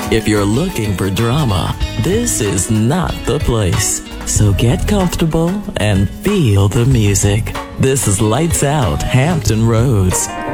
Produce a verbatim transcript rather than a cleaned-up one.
If you're looking for drama, this is not the place. So get comfortable and feel the music. This is Lights Out Hampton Roads